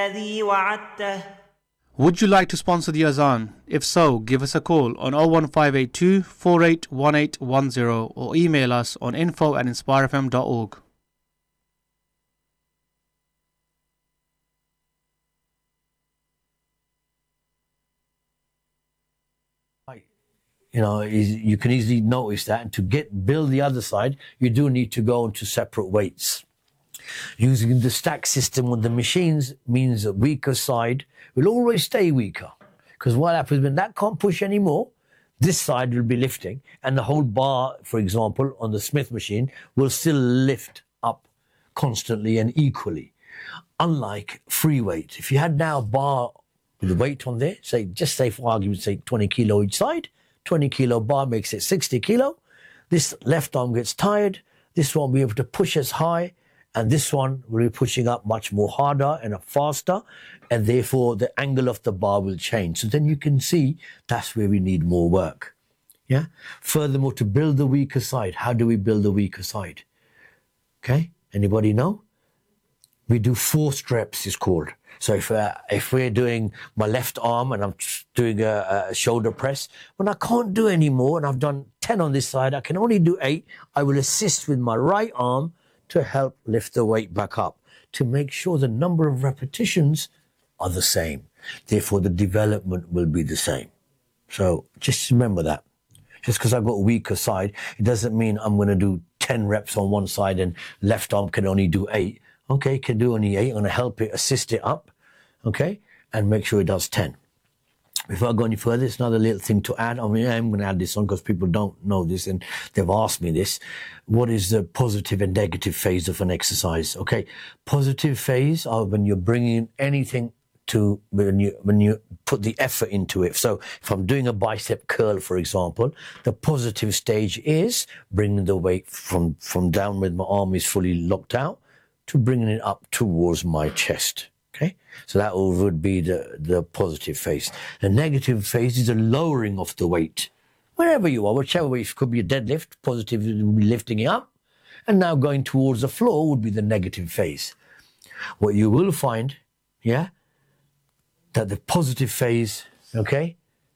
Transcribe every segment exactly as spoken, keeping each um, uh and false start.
الذي وعدته. Would you like to sponsor the Azan? If so, give us a call on oh one five eight two, four eight one eight one zero or email us on info at inspire f m dot org. You know, you can easily notice that. And to get build the other side, you do need to go into separate weights. Using the stack system on the machines means a weaker side will always stay weaker. Because what happens when that can't push anymore, this side will be lifting. And the whole bar, for example, on the Smith machine will still lift up constantly and equally. Unlike free weight. If you had now a bar with a weight on there, say, just say for argument's sake, twenty kilo each side, twenty kilo bar makes it sixty kilo. This left arm gets tired. This one will be able to push as high, and this one will be pushing up much more harder and faster, and therefore the angle of the bar will change. So then you can see that's where we need more work. Yeah. Furthermore, to build the weaker side, how do we build the weaker side? Okay. Anybody know? We do forced reps, it's called. So if uh, if we're doing my left arm and I'm doing a, a shoulder press, when I can't do any more and I've done ten on this side, I can only do eight, I will assist with my right arm to help lift the weight back up, to make sure the number of repetitions are the same. Therefore, the development will be the same. So just remember that. Just because I've got a weaker side, it doesn't mean I'm going to do ten reps on one side and left arm can only do eight. Okay, can do only eight. I'm going to help it, assist it up, okay, and make sure it does ten. Before I go any further, it's another little thing to add. I mean, I'm going to add this on because people don't know this and they've asked me this. What is the positive and negative phase of an exercise? Okay, positive phase are when you're bringing anything to, when you, when you put the effort into it. So if I'm doing a bicep curl, for example, the positive stage is bringing the weight from, from down when my arm is fully locked out to bringing it up towards my chest. Okay, so that would be the, the positive phase. The negative phase is a lowering of the weight. Wherever you are, whichever way, it could be a deadlift, positive would be lifting it up, and now going towards the floor would be the negative phase. What you will find, yeah, that the positive phase, okay,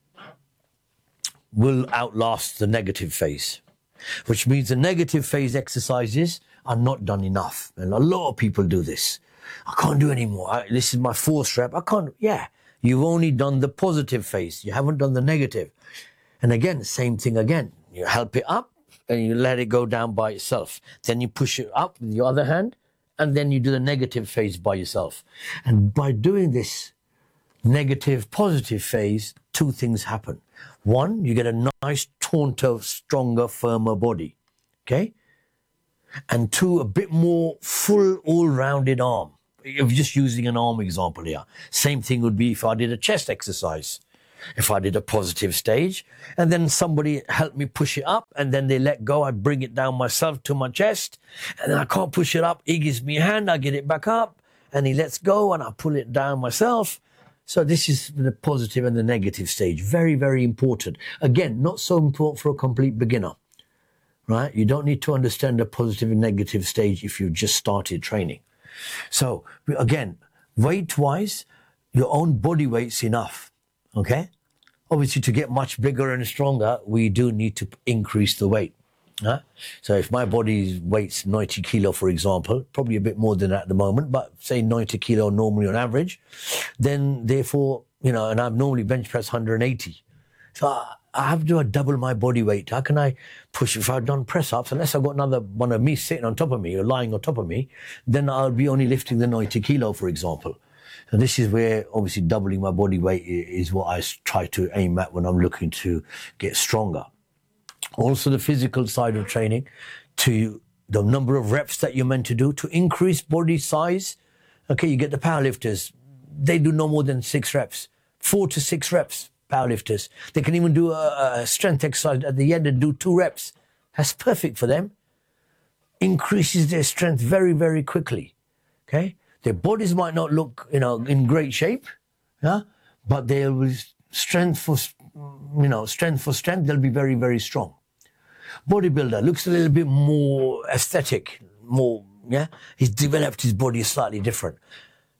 will outlast the negative phase, which means the negative phase exercises are not done enough. And a lot of people do this. I can't do anymore. I, this is my fourth rep. I can't. Yeah, you've only done the positive phase. You haven't done the negative. And again, same thing again. You help it up and you let it go down by itself. Then you push it up with your other hand and then you do the negative phase by yourself. And by doing this negative, positive phase, two things happen. One, you get a nice, taunter, stronger, firmer body. Okay? And two, a bit more full, all-rounded arm. If just using an arm example here. Same thing would be if I did a chest exercise. If I did a positive stage, and then somebody helped me push it up, and then they let go, I bring it down myself to my chest, and then I can't push it up. He gives me a hand, I get it back up, and he lets go, and I pull it down myself. So this is the positive and the negative stage. Very, very important. Again, not so important for a complete beginner. Right? You don't need to understand the positive and negative stage if you just started training. So again, weight-wise, your own body weight's enough. Okay? Obviously, to get much bigger and stronger, we do need to increase the weight. Huh? So if my body weight's ninety kilo, for example, probably a bit more than that at the moment, but say ninety kilo normally on average, then therefore, you know, and I'm normally bench press one hundred eighty. So I, I have to do a double my body weight. How can I push? If I've done press ups, unless I've got another one of me sitting on top of me or lying on top of me, then I'll be only lifting the ninety kilo, for example. And this is where obviously doubling my body weight is what I try to aim at when I'm looking to get stronger. Also the physical side of training, to the number of reps that you're meant to do to increase body size. Okay, you get the powerlifters. They do no more than six reps, four to six reps. Powerlifters. They can even do a, a strength exercise at the end and do two reps. That's perfect for them. Increases their strength very, very quickly. Okay? Their bodies might not look, you know, in great shape, yeah, but they will strength for, you know, strength for strength, they'll be very, very strong. Bodybuilder looks a little bit more aesthetic, more, yeah. He's developed his body slightly different.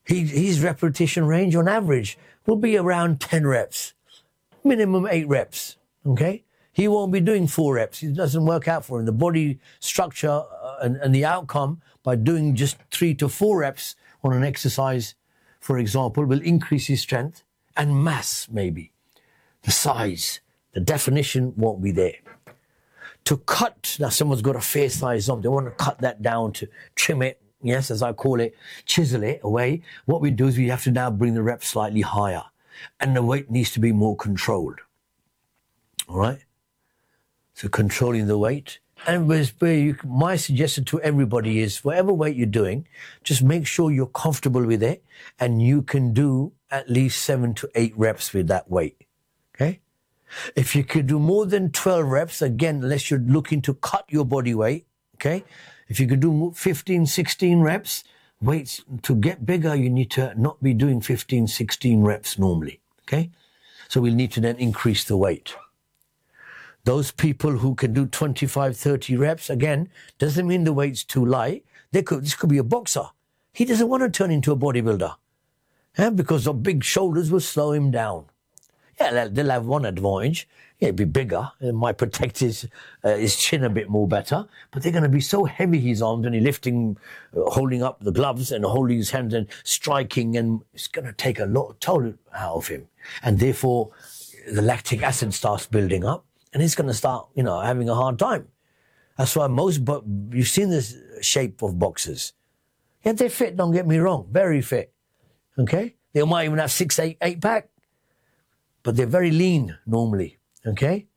he, his repetition range on average will be around ten reps, minimum eight reps, okay? He won't be doing four reps. It doesn't work out for him. The body structure uh, and, and the outcome by doing just three to four reps on an exercise, for example, will increase his strength and mass maybe. The size, the definition won't be there. To cut, now someone's got a fair size arm, they want to cut that down to trim it, yes, as I call it, chisel it away. What we do is we have to now bring the reps slightly higher and the weight needs to be more controlled. All right? So controlling the weight. And my suggestion to everybody is whatever weight you're doing, just make sure you're comfortable with it and you can do at least seven to eight reps with that weight. Okay? If you could do more than twelve reps, again, unless you're looking to cut your body weight, okay? If you could do fifteen, sixteen reps, weights, to get bigger, you need to not be doing fifteen, sixteen reps normally, okay? So we'll need to then increase the weight. Those people who can do twenty-five, thirty reps, again, doesn't mean the weight's too light. They could, this could be a boxer. He doesn't want to turn into a bodybuilder, yeah? Because the big shoulders will slow him down. Yeah, they'll have one advantage. Yeah, it'll be bigger. It might protect his, uh, his chin a bit more better. But they're going to be so heavy, his arms, and he's lifting, uh, holding up the gloves and holding his hands and striking, and it's going to take a lot of toll out of him. And therefore, the lactic acid starts building up, and he's going to start, you know, having a hard time. That's why most, but you've seen this shape of boxers. Yeah, they're fit, don't get me wrong, very fit. Okay? They might even have six, eight, eight pack. But they're very lean normally, okay?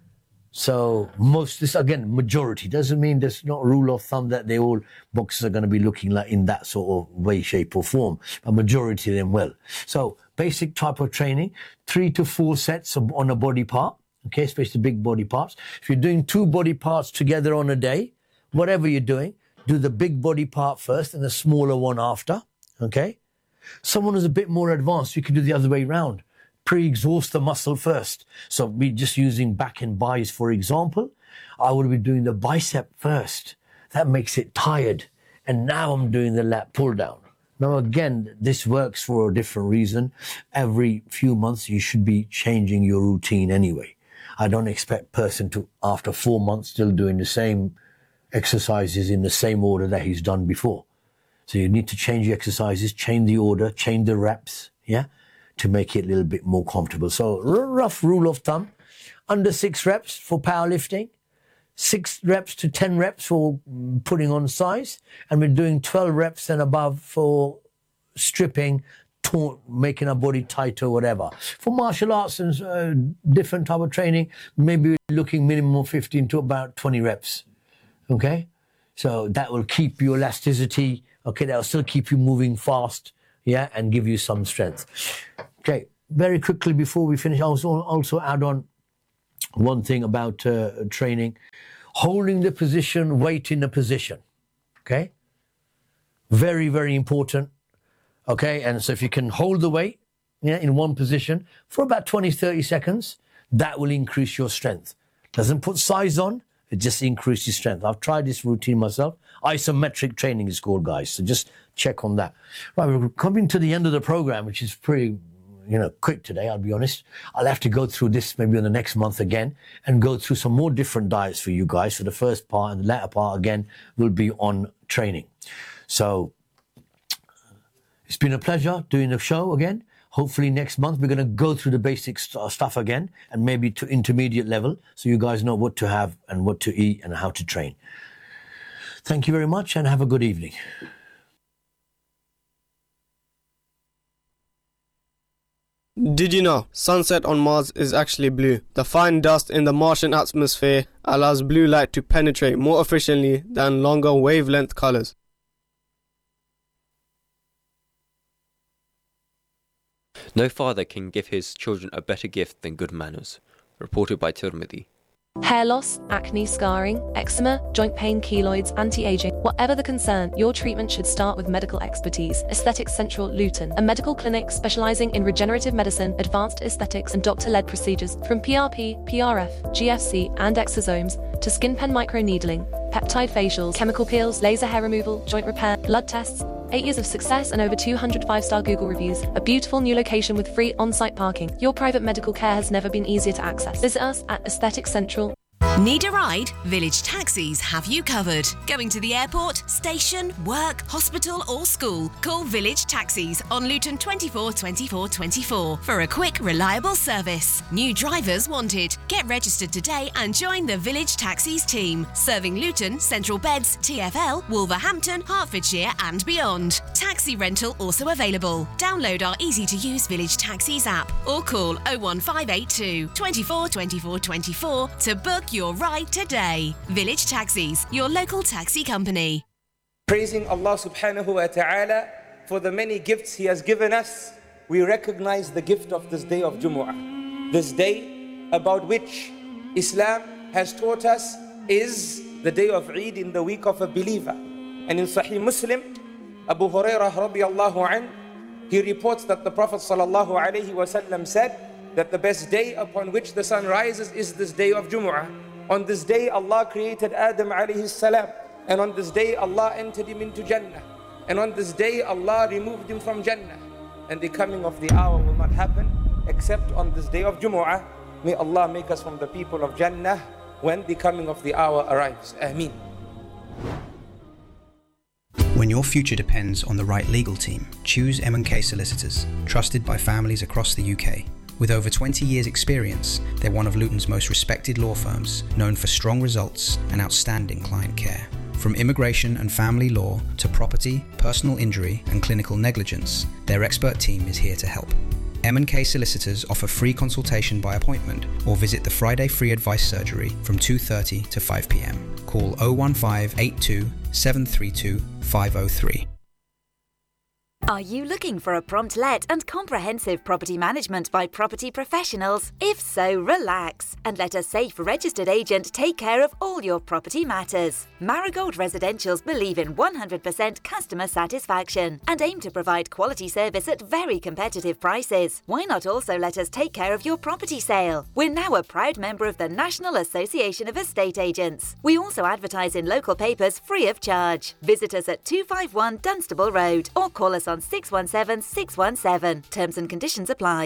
So most, this again, majority, doesn't mean there's not a rule of thumb that they all boxers are going to be looking like in that sort of way, shape or form. A majority of them will. So basic type of training, three to four sets of, on a body part, okay, especially big body parts. If you're doing two body parts together on a day, whatever you're doing, do the big body part first and the smaller one after, okay? Someone who's a bit more advanced, you can do the other way around. Pre-exhaust the muscle first. So be just using back and buys, for example. I would be doing the bicep first. That makes it tired. And now I'm doing the lat pull down. Now again, this works for a different reason. Every few months you should be changing your routine anyway. I don't expect person to, after four months, still doing the same exercises in the same order that he's done before. So you need to change your exercises, change the order, change the reps, yeah? To make it a little bit more comfortable. So rough rule of thumb, under six reps for powerlifting, six reps to ten reps for putting on size, and we're doing twelve reps and above for stripping, taut, making our body tight or whatever. For martial arts and uh, different type of training, maybe we're looking minimum fifteen to about twenty reps, okay? So that will keep your elasticity, okay, that will still keep you moving fast, yeah, and give you some strength. Okay, very quickly before we finish, I'll also, also add on one thing about uh, training. Holding the position, weight in the position, okay? Very, very important, okay? And so if you can hold the weight, yeah, in one position for about twenty, thirty seconds, that will increase your strength. Doesn't put size on, it just increases strength. I've tried this routine myself. Isometric training is called, guys, so just check on that. Right, we're coming to the end of the program, which is pretty, you know, quick today, I'll be honest. I'll have to go through this maybe in the next month again and go through some more different diets for you guys. So the first part and the latter part, again, will be on training. So it's been a pleasure doing the show again. Hopefully next month we're going to go through the basic st- stuff again and maybe to intermediate level so you guys know what to have and what to eat and how to train. Thank you very much and have a good evening. Did you know sunset on Mars is actually blue? The fine dust in the Martian atmosphere allows blue light to penetrate more efficiently than longer wavelength colors. No father can give his children a better gift than good manners. Reported by Tirmidhi. Hair loss, acne, scarring, eczema, joint pain, keloids, anti-aging. Whatever the concern, your treatment should start with medical expertise. Aesthetics Central Luton, a medical clinic specializing in regenerative medicine, advanced aesthetics and doctor-led procedures from P R P, P R F, G F C and exosomes to skin pen microneedling, peptide facials, chemical peels, laser hair removal, joint repair, blood tests, Eight years of success and over two hundred five-star Google reviews. A beautiful new location with free on-site parking. Your private medical care has never been easier to access. Visit us at Aesthetic Central. Need a ride? Village Taxis have you covered. Going to the airport, station, work, hospital or school? Call Village Taxis on Luton twenty-four twenty-four twenty-four for a quick, reliable service. New drivers wanted. Get registered today and join the Village Taxis team, serving Luton, Central Beds, T F L, Wolverhampton, Hertfordshire and beyond. Taxi rental also available. Download our easy-to-use Village Taxis app or call oh one five eight two, twenty-four twenty-four twenty-four to book your ride today. Village Taxis, your local taxi company. Praising Allah subhanahu wa ta'ala for the many gifts He has given us, we recognize the gift of this day of Jumu'ah. This day about which Islam has taught us is the day of Eid in the week of a believer. And in Sahih Muslim, Abu Hurairah radiallahu anhu, he reports that the Prophet sallallahu alayhi wa sallam said that the best day upon which the sun rises is this day of Jumu'ah. On this day, Allah created Adam alayhi salam. And on this day, Allah entered him into Jannah. And on this day, Allah removed him from Jannah. And the coming of the hour will not happen except on this day of Jumu'ah. May Allah make us from the people of Jannah when the coming of the hour arrives. Ameen. When your future depends on the right legal team, choose M and K Solicitors, trusted by families across the U K. With over twenty years experience, they're one of Luton's most respected law firms, known for strong results and outstanding client care. From immigration and family law to property, personal injury and clinical negligence, their expert team is here to help. M and K Solicitors offer free consultation by appointment or visit the Friday Free Advice Surgery from two thirty to five p m. Call oh one five eight two, seven three two, five oh three. Are you looking for a prompt let and comprehensive property management by property professionals? If so, relax and let a safe registered agent take care of all your property matters. Marigold Residentials believe in one hundred percent customer satisfaction and aim to provide quality service at very competitive prices. Why not also let us take care of your property sale? We're now a proud member of the National Association of Estate Agents. We also advertise in local papers free of charge. Visit us at two five one Dunstable Road or call us on six one seven six one seven. Terms and conditions apply.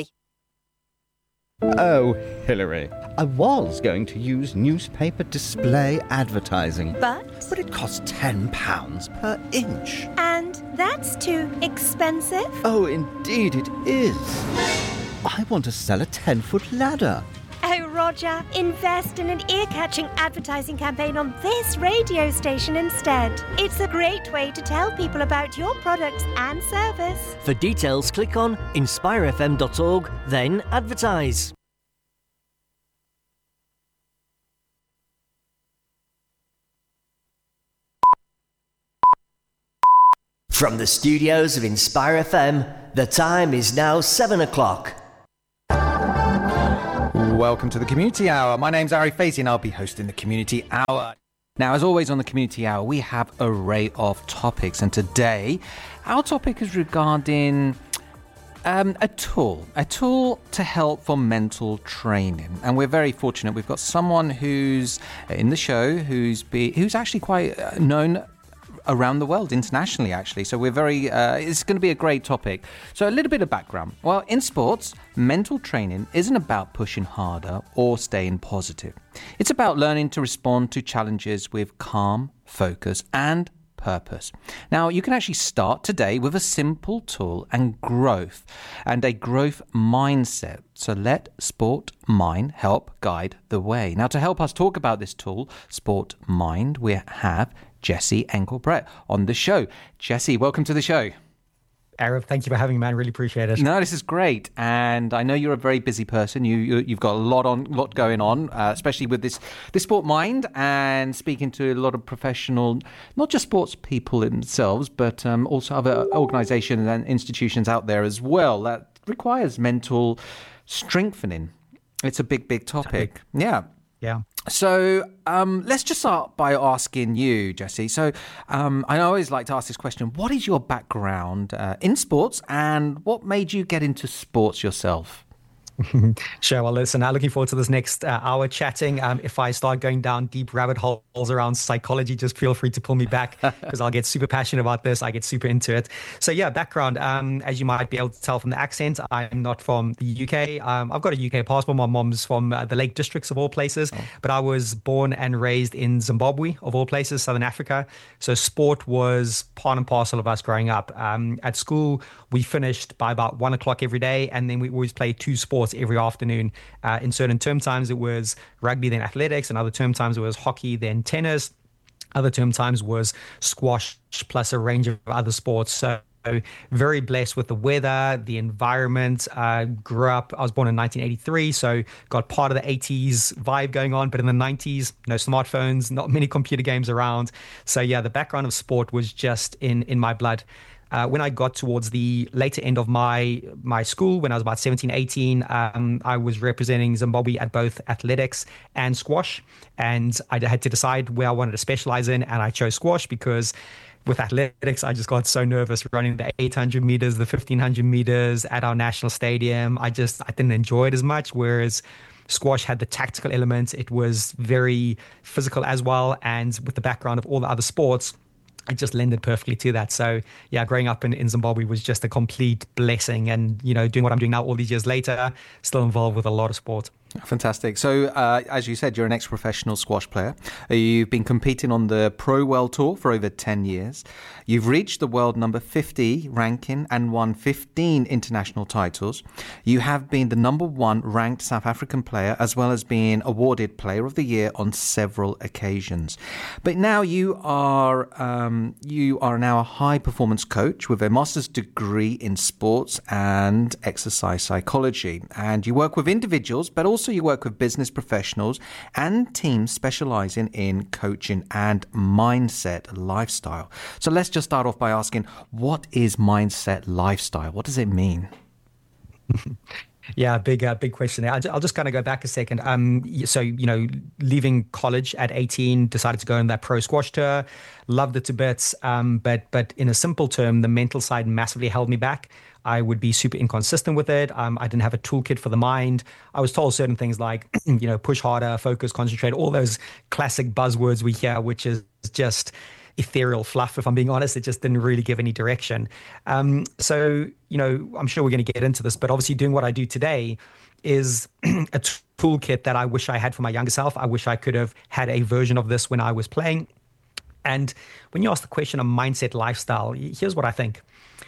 Oh, Hilary, I was going to use newspaper display advertising. But? But it costs ten pounds per inch. And that's too expensive? Oh, indeed it is. I want to sell a ten-foot ladder. Oh, Roger, invest in an ear-catching advertising campaign on this radio station instead. It's a great way to tell people about your products and service. For details, click on inspire f m dot org, then advertise. From the studios of Inspire F M, the time is now seven o'clock. Welcome to the Community Hour. My name's Ari Fazi and I'll be hosting the Community Hour. Now, as always on the Community Hour, we have an array of topics. And today, our topic is regarding um, a tool, a tool to help for mental training. And we're very fortunate. We've got someone who's in the show who's be, who's actually quite known around the world, internationally, actually. So we're very, uh, it's going to be a great topic. So a little bit of background. Well, in sports, mental training isn't about pushing harder or staying positive. It's about learning to respond to challenges with calm, focus, and purpose. Now, you can actually start today with a simple tool and growth, and a growth mindset. So let Sport Mind help guide the way. Now, to help us talk about this tool, Sport Mind, we have Jesse Engelbrett on the show. Jesse, welcome to the show. Arif, thank you for having me, man. Really appreciate it. No, this is great, and I know you're a very busy person. You, you you've got a lot on, lot going on, uh, especially with this this Sport Mind, and speaking to a lot of professional, not just sports people themselves, but um, also other organisations and institutions out there as well. That requires mental strengthening. It's a big, big topic. Yeah. Yeah. So um, let's just start by asking you, Jesse. So um, I always like to ask this question. What is your background uh, in sports, and what made you get into sports yourself? Sure. Well, listen, I'm looking forward to this next uh, hour chatting. Um, if I start going down deep rabbit holes around psychology, just feel free to pull me back because I'll get super passionate about this. I get super into it. So yeah, background, um, as you might be able to tell from the accent, I'm not from the U K. Um, I've got a U K passport. My mom's from uh, the Lake Districts of all places, oh. but I was born and raised in Zimbabwe of all places, Southern Africa. So sport was part and parcel of us growing up. Um, at school, we finished by about one o'clock every day, and then we always played two sports every afternoon. Uh, in certain term times, it was rugby, then athletics, and other term times it was hockey, then tennis. Other term times was squash, plus a range of other sports. So very blessed with the weather, the environment. Uh, grew up, I was born in nineteen eighty-three, so got part of the eighties vibe going on, but in the nineties, no smartphones, not many computer games around. So yeah, the background of sport was just in, in my blood. Uh, when I got towards the later end of my my school, when I was about seventeen, eighteen, um, I was representing Zimbabwe at both athletics and squash. And I had to decide where I wanted to specialize in. And I chose squash because with athletics, I just got so nervous running the eight hundred meters, the fifteen hundred meters at our national stadium. I just, I didn't enjoy it as much. Whereas squash had the tactical elements. It was very physical as well. And with the background of all the other sports, it just lended perfectly to that. So yeah, growing up in, in Zimbabwe was just a complete blessing. And, you know, doing what I'm doing now all these years later, still involved with a lot of sport. Fantastic. So, uh, as you said, you're an ex-professional squash player. You've been competing on the Pro World Tour for over ten years. You've reached the world number fifty ranking and won fifteen international titles. You have been the number one ranked South African player, as well as being awarded Player of the Year on several occasions. But now you are um, you are now a high-performance coach with a master's degree in sports and exercise psychology. And you work with individuals, but also you work with business professionals and teams specializing in coaching and mindset lifestyle. So let's just start off by asking, what is mindset lifestyle? What does it mean? Yeah, big, uh, big question there. I'll, I'll just kind of go back a second. Um, so, you know, leaving college at eighteen, decided to go on that pro squash tour, loved it to bits. Um, but, but in a simple term, the mental side massively held me back. I would be super inconsistent with it. Um, I didn't have a toolkit for the mind. I was told certain things like, you know, push harder, focus, concentrate, all those classic buzzwords we hear, which is just ethereal fluff, if I'm being honest. It just didn't really give any direction. Um, so, you know, I'm sure we're going to get into this, but obviously doing what I do today is a toolkit that I wish I had for my younger self. I wish I could have had a version of this when I was playing. And when you ask the question of mindset lifestyle, here's what I think.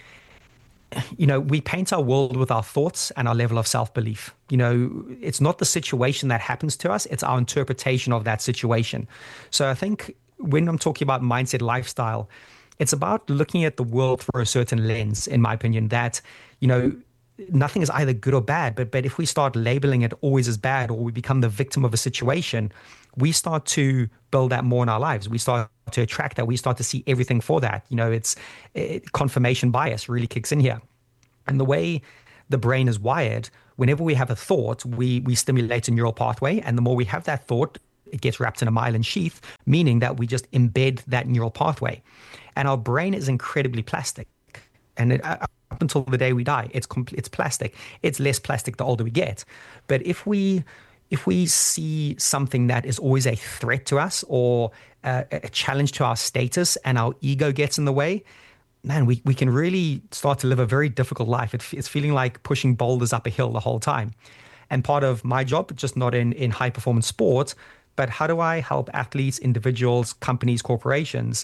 You know, we paint our world with our thoughts and our level of self-belief. You know, it's not the situation that happens to us, it's our interpretation of that situation. So I think when I'm talking about mindset lifestyle, it's about looking at the world through a certain lens, in my opinion, that, you know, nothing is either good or bad, but but if we start labeling it always as bad, or we become the victim of a situation, we start to build that more in our lives. We start to attract that. We start to see everything for that. You know, it's it, confirmation bias really kicks in here. And the way the brain is wired, whenever we have a thought, we we stimulate a neural pathway. And the more we have that thought, it gets wrapped in a myelin sheath, meaning that we just embed that neural pathway. And our brain is incredibly plastic. And it, uh, up until the day we die, it's compl- it's plastic. It's less plastic the older we get. But if we if we see something that is always a threat to us, or a, a challenge to our status, and our ego gets in the way, man, we, we can really start to live a very difficult life. It, it's feeling like pushing boulders up a hill the whole time. And part of my job, just not in, in high performance sports, but how do I help athletes, individuals, companies, corporations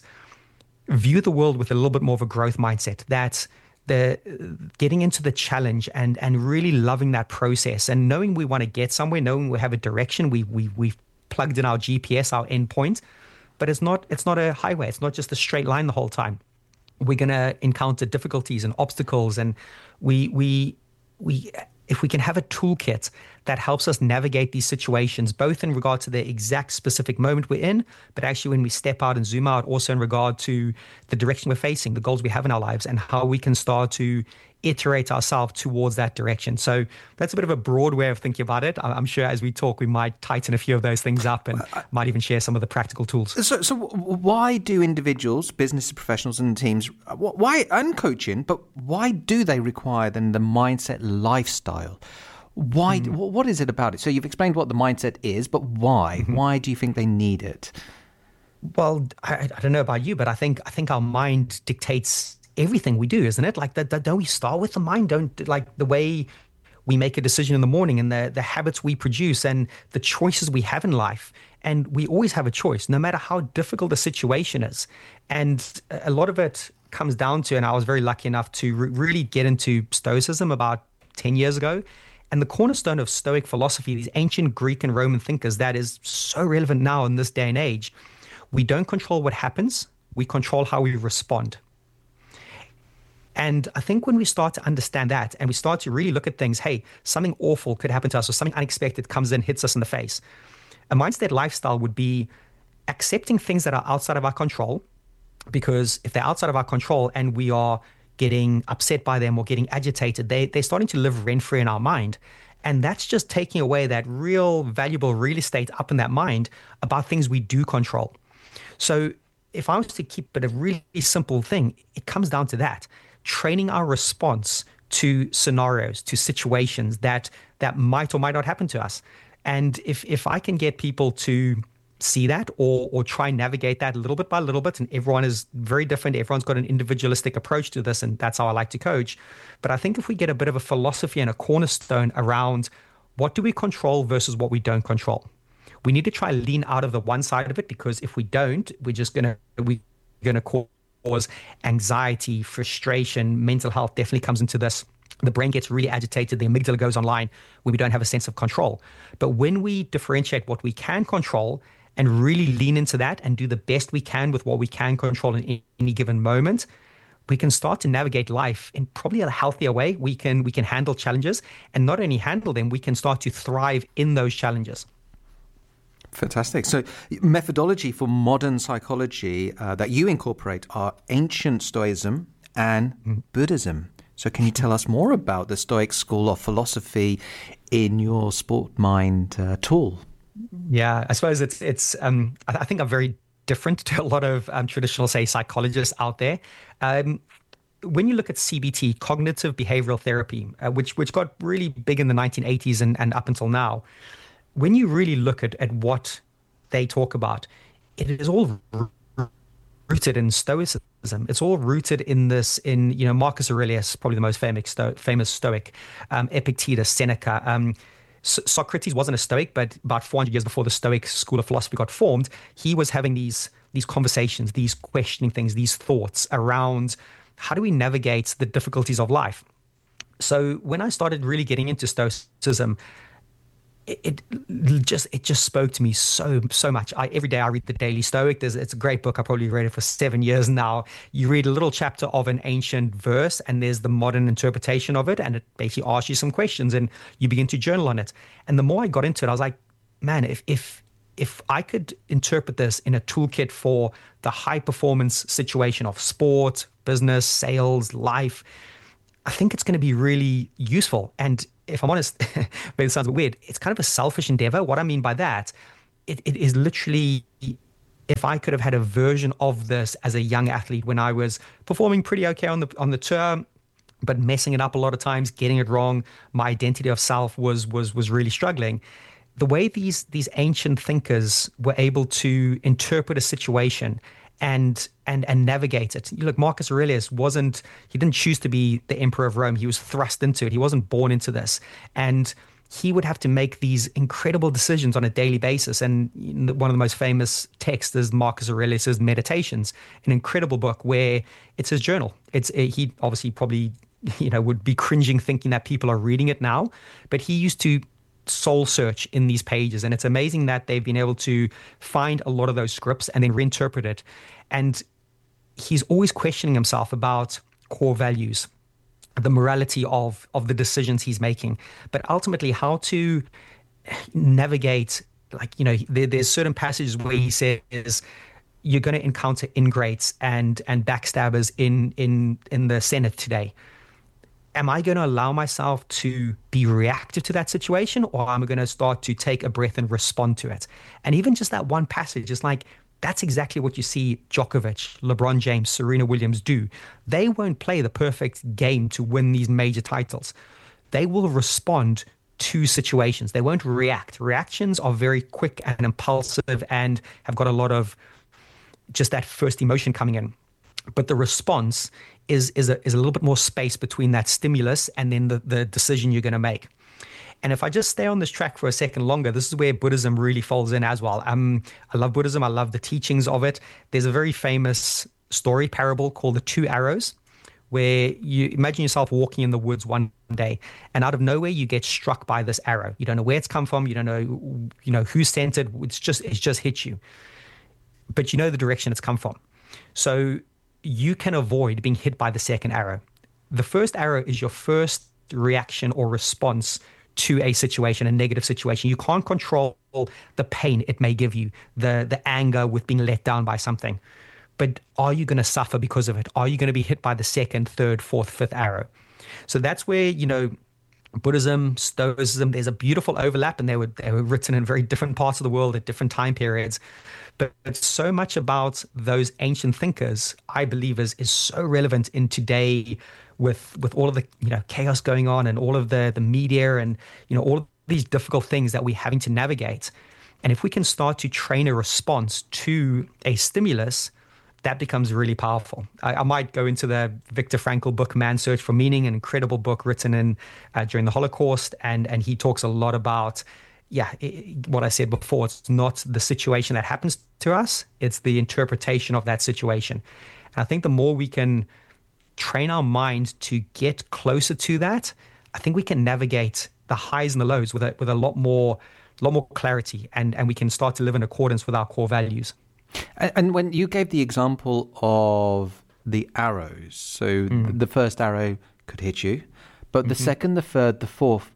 view the world with a little bit more of a growth mindset, that the getting into the challenge and and really loving that process, and knowing we want to get somewhere, knowing we have a direction, we we we've plugged in our G P S, our endpoint, but it's not it's not a highway, it's not just a straight line the whole time. We're gonna encounter difficulties and obstacles, and we we we if we can have a toolkit that helps us navigate these situations, both in regard to the exact specific moment we're in, but actually when we step out and zoom out, also in regard to the direction we're facing, the goals we have in our lives, and how we can start to iterate ourselves towards that direction. So that's a bit of a broad way of thinking about it. I'm sure as we talk, we might tighten a few of those things up, and might even share some of the practical tools. So, so why do individuals, business professionals and teams, why, and coaching, but why do they require then the mindset lifestyle? Why? Mm. What is it about it? So you've explained what the mindset is, but why? Mm-hmm. Why do you think they need it? Well, I, I don't know about you, but I think I think our mind dictates everything we do, isn't it? Like, that, that, don't we start with the mind? Don't like the way we make a decision in the morning and the the habits we produce and the choices we have in life. And we always have a choice, no matter how difficult the situation is. And a lot of it comes down to, and I was very lucky enough to re- really get into Stoicism about ten years ago. And the cornerstone of Stoic philosophy, these ancient Greek and Roman thinkers, that is so relevant now in this day and age. We don't control what happens, we control how we respond. And I think when we start to understand that and we start to really look at things, hey, something awful could happen to us or something unexpected comes in, hits us in the face. A mindset lifestyle would be accepting things that are outside of our control, because if they're outside of our control and we are getting upset by them or getting agitated, they, they're starting to live rent-free in our mind. And that's just taking away that real valuable real estate up in that mind about things we do control. So if I was to keep it a really simple thing, it comes down to that. Training our response to scenarios, to situations that that might or might not happen to us. And if if I can get people to see that or or try and navigate that little bit by little bit, and everyone is very different, everyone's got an individualistic approach to this, and that's how I like to coach. But I think if we get a bit of a philosophy and a cornerstone around what do we control versus what we don't control, we need to try and lean out of the one side of it, because if we don't, we're just gonna we're gonna cause anxiety, frustration, mental health definitely comes into this. The brain gets really agitated, the amygdala goes online when we don't have a sense of control. But when we differentiate what we can control and really lean into that and do the best we can with what we can control in any given moment, we can start to navigate life in probably a healthier way. We can we can handle challenges, and not only handle them, we can start to thrive in those challenges. Fantastic. So methodology for modern psychology uh, that you incorporate are ancient Stoicism and mm. Buddhism. So can you tell us more about the Stoic school of philosophy in your Sport Mind uh, tool? Yeah, I suppose it's, it's um, I, I think I'm very different to a lot of um, traditional, say, psychologists out there. Um, when you look at C B T, cognitive behavioral therapy, uh, which which got really big in the nineteen eighties and, and up until now, when you really look at, at what they talk about, it is all rooted in Stoicism. It's all rooted in this, in, you know, Marcus Aurelius, probably the most famous, sto- famous Stoic, um, Epictetus, Seneca. Um, so- Socrates wasn't a Stoic, but about four hundred years before the Stoic school of philosophy got formed, he was having these, these conversations, these questioning things, these thoughts around how do we navigate the difficulties of life. So when I started really getting into Stoicism, It, it just it just spoke to me so so much. I, every day I read the Daily Stoic. There's, it's a great book. I probably read it for seven years now. You read a little chapter of an ancient verse, and there's the modern interpretation of it, and it basically asks you some questions, and you begin to journal on it. And the more I got into it, I was like, man, if if if I could interpret this in a toolkit for the high performance situation of sport, business, sales, life, I think it's going to be really useful. And if I'm honest, maybe it sounds weird, it's kind of a selfish endeavor. What I mean by that, it, it is literally, if I could have had a version of this as a young athlete when I was performing pretty okay on the on the tour, but messing it up a lot of times, getting it wrong, my identity of self was was was really struggling. The way these these ancient thinkers were able to interpret a situation and and and navigate it. Look, Marcus Aurelius wasn't, he didn't choose to be the emperor of Rome. He was thrust into it. He wasn't born into this. And he would have to make these incredible decisions on a daily basis. And one of the most famous texts is Marcus Aurelius's Meditations, an incredible book where it's his journal. It's he obviously probably, you know, would be cringing thinking that people are reading it now, but he used to soul search in these pages. And it's amazing that they've been able to find a lot of those scripts and then reinterpret it. And he's always questioning himself about core values, the morality of, of the decisions he's making, but ultimately how to navigate, like, you know, there, there's certain passages where he says, you're going to encounter ingrates and, and backstabbers in, in, in the Senate today. Am I going to allow myself to be reactive to that situation, or am I going to start to take a breath and respond to it? And even just that one passage is like, that's exactly what you see Djokovic, LeBron James, Serena Williams do. They won't play the perfect game to win these major titles. They will respond to situations. They won't react. Reactions are very quick and impulsive and have got a lot of just that first emotion coming in. But the response is is a, is a little bit more space between that stimulus and then the, the decision you're going to make. And if I just stay on this track for a second longer, this is where Buddhism really falls in as well. Um, I love Buddhism. I love the teachings of it. There's a very famous story, parable called the two arrows, where you imagine yourself walking in the woods one day, and out of nowhere you get struck by this arrow. You don't know where it's come from. You don't know, you know, who sent it. It's just it's just hit you, but you know the direction it's come from. So you can avoid being hit by the second arrow. The first arrow is your first reaction or response to a situation, a negative situation. You can't control the pain it may give you, the the anger with being let down by something. But are you going to suffer because of it? Are you going to be hit by the second, third, fourth, fifth arrow? So that's where, you know, Buddhism, Stoicism, there's a beautiful overlap, and they were they were written in very different parts of the world at different time periods. But it's so much about those ancient thinkers, I believe, is is so relevant in today with with all of the, you know, chaos going on and all of the the media and, you know, all of these difficult things that we're having to navigate. And if we can start to train a response to a stimulus, that becomes really powerful. I, I might go into the Viktor Frankl book, Man's Search for Meaning, an incredible book written in uh, during the Holocaust. And, and he talks a lot about, yeah, it, what I said before, it's not the situation that happens to us, it's the interpretation of that situation. And I think the more we can train our mind to get closer to that, I think we can navigate the highs and the lows with a, with a lot more, lot more clarity, and, and we can start to live in accordance with our core values. And when you gave the example of the arrows, so mm. the first arrow could hit you, but the mm-hmm. second, the third, the fourth,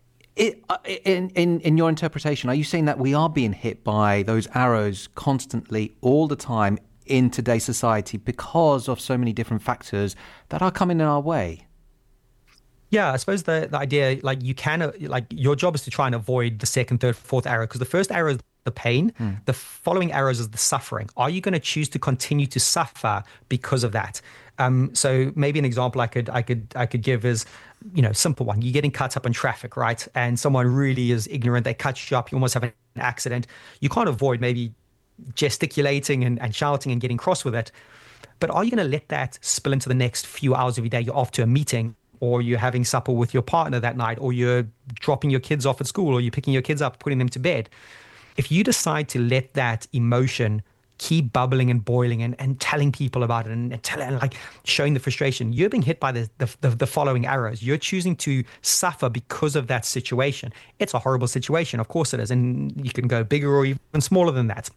it, in, in, in your interpretation, are you saying that we are being hit by those arrows constantly all the time in today's society because of so many different factors that are coming in our way? Yeah, I suppose the, the idea, like you can, like your job is to try and avoid the second, third, fourth arrow, because the first arrow is the pain, mm. the following arrows is the suffering. Are you going to choose to continue to suffer because of that? Um, so maybe an example I could I could I could give is, you know, simple one. You're getting cut up in traffic, right? And someone really is ignorant. They cut you up. You almost have an accident. You can't avoid maybe gesticulating and, and shouting and getting cross with it. But are you going to let that spill into the next few hours of your day? You're off to a meeting, or you're having supper with your partner that night, or you're dropping your kids off at school, or you're picking your kids up, putting them to bed. If you decide to let that emotion keep bubbling and boiling and, and telling people about it and, and, tell, and like showing the frustration, you're being hit by the, the, the, the following arrows. You're choosing to suffer because of that situation. It's a horrible situation. Of course it is. And you can go bigger or even smaller than that.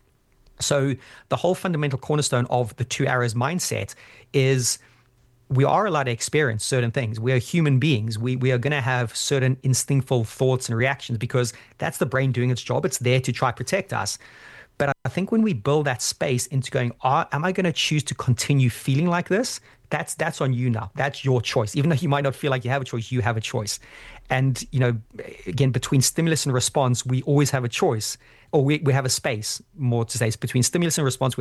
So the whole fundamental cornerstone of the two arrows mindset is we are allowed to experience certain things. We are human beings. We we are going to have certain instinctful thoughts and reactions because that's the brain doing its job. It's there to try to protect us. But I think when we build that space into going, are, am I going to choose to continue feeling like this? That's that's on you now. That's your choice. Even though you might not feel like you have a choice, you have a choice. And, you know, again, between stimulus and response, we always have a choice, or we, we have a space, more to say, it's between stimulus and response. We